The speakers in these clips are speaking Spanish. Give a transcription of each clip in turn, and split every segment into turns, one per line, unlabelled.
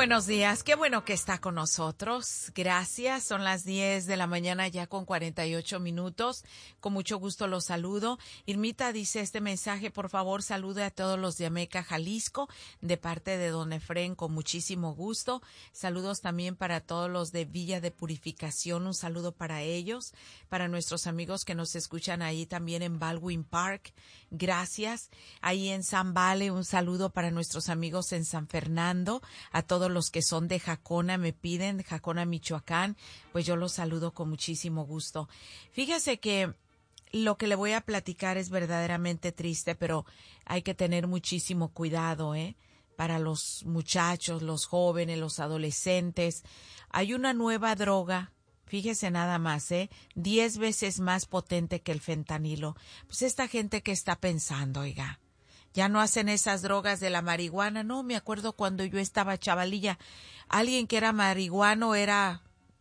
buenos días, qué bueno que está con nosotros. Gracias, son las 10 de la mañana ya con 48 minutos. Con mucho gusto los saludo. Irmita dice este mensaje, por favor salude a todos los de Ameca, Jalisco, de parte de don Efrén, con muchísimo gusto. Saludos también para todos los de Villa de Purificación, un saludo para ellos, para nuestros amigos que nos escuchan ahí también en Baldwin Park. Gracias. Ahí en San Vale, un saludo para nuestros amigos en San Fernando. A todos los que son de Jacona, me piden, de Jacona, Michoacán, pues yo los saludo con muchísimo gusto. Fíjese que lo que le voy a platicar es verdaderamente triste, pero hay que tener muchísimo cuidado, para los muchachos, los jóvenes, los adolescentes. Hay una nueva droga, fíjese nada más, 10 veces más potente que el fentanilo. Pues esta gente que está pensando, oiga, ya no hacen esas drogas de la marihuana. No, me acuerdo cuando yo estaba chavalilla, alguien que era marihuano era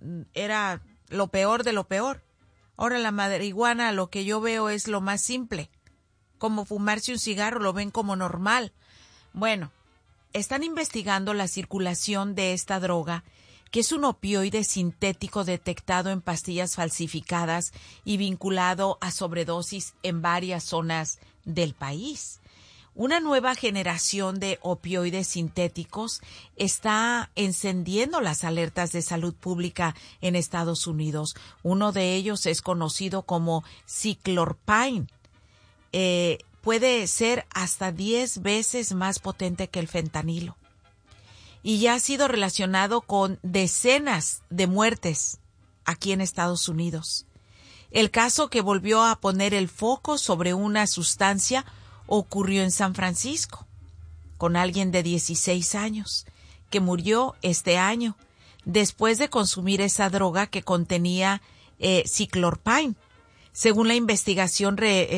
lo peor de lo peor. Ahora la marihuana, lo que yo veo es lo más simple. Como fumarse un cigarro, lo ven como normal. Bueno, están investigando la circulación de esta droga, que es un opioide sintético detectado en pastillas falsificadas y vinculado a sobredosis en varias zonas del país. Una nueva generación de opioides sintéticos está encendiendo las alertas de salud pública en Estados Unidos. Uno de ellos es conocido como Ciclorpine. Puede ser hasta 10 veces más potente que el fentanilo. Y ya ha sido relacionado con decenas de muertes aquí en Estados Unidos. El caso que volvió a poner el foco sobre una sustancia ocurrió en San Francisco, con alguien de 16 años, que murió este año, después de consumir esa droga que contenía Ciclorpine. Según la investigación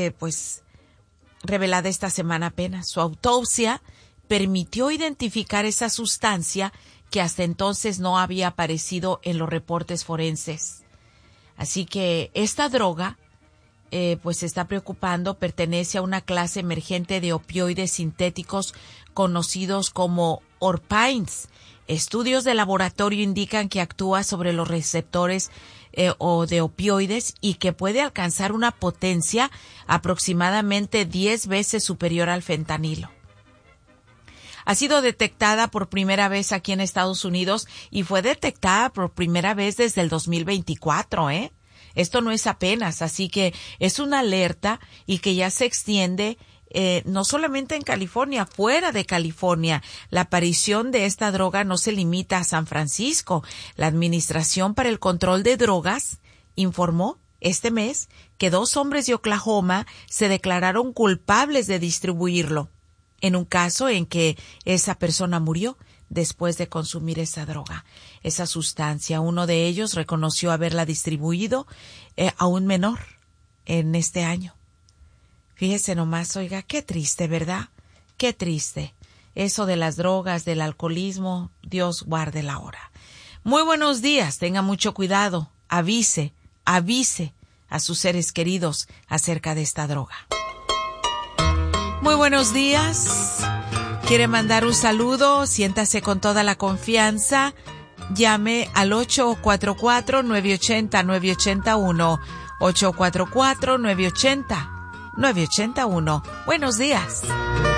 revelada esta semana apenas, su autopsia permitió identificar esa sustancia que hasta entonces no había aparecido en los reportes forenses. Así que esta droga se está preocupando, pertenece a una clase emergente de opioides sintéticos conocidos como Orpines. Estudios de laboratorio indican que actúa sobre los receptores o de opioides y que puede alcanzar una potencia aproximadamente 10 veces superior al fentanilo. Ha sido detectada por primera vez aquí en Estados Unidos y fue detectada por primera vez desde el 2024, Esto no es apenas, así que es una alerta y que ya se extiende no solamente en California, fuera de California. La aparición de esta droga no se limita a San Francisco. La Administración para el Control de Drogas informó este mes que 2 hombres de Oklahoma se declararon culpables de distribuirlo, en un caso en que esa persona murió después de consumir esa droga, esa sustancia. Uno de ellos reconoció haberla distribuido a un menor en este año. Fíjese nomás, oiga, qué triste, ¿verdad? Qué triste. Eso de las drogas, del alcoholismo, Dios guarde la hora. Muy buenos días, tenga mucho cuidado, avise a sus seres queridos acerca de esta droga. Muy buenos días. ¿Quiere mandar un saludo? Siéntase con toda la confianza. Llame al 844-980-981. 844-980-981. Buenos días.